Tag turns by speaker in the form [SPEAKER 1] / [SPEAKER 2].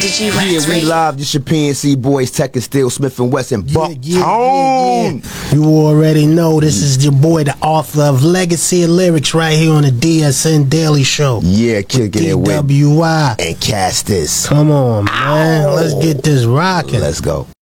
[SPEAKER 1] G Wax
[SPEAKER 2] Yeah, we
[SPEAKER 1] Radio.
[SPEAKER 2] live. This your PNC boys, Tech and Steel, Smith and Wesson, Bucktown.
[SPEAKER 3] You already know this is your boy, the author of Legacy of Lyrics, right here on the DSN Daily Show.
[SPEAKER 2] Yeah, kicking it with
[SPEAKER 3] DWI.
[SPEAKER 2] and Cast This.
[SPEAKER 3] Come on, man. Let's get this rocking.
[SPEAKER 2] Let's go.